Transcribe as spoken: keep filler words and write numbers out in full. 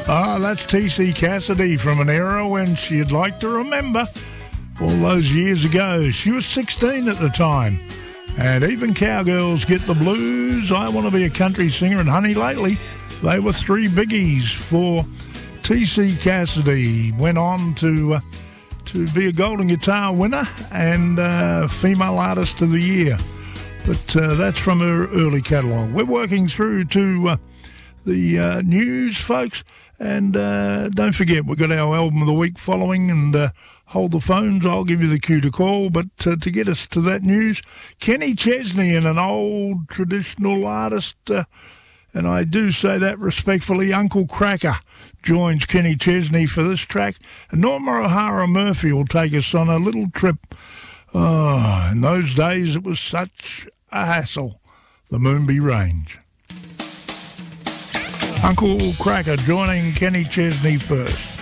Ah, that's T C Cassidy from an era when she'd like to remember all those years ago. She was sixteen at the time. And even Cowgirls Get the Blues, I Want to Be a Country Singer, and Honey Lately, they were three biggies for T C Cassidy. Went on to uh, to be a Golden Guitar winner and uh, Female Artist of the Year. But uh, that's from her early catalogue. We're working through to uh, the uh, news, folks. And uh, don't forget, we've got our Album of the Week following, and uh, hold the phones. I'll give you the cue to call. But uh, to get us to that news, Kenny Chesney, and an old traditional artist, uh, and I do say that respectfully, Uncle Cracker joins Kenny Chesney for this track. And Norma O'Hara Murphy will take us on a little trip. Oh, in those days, it was such a hassle, the Moonbee Range. Uncle Cracker joining Kenny Chesney first.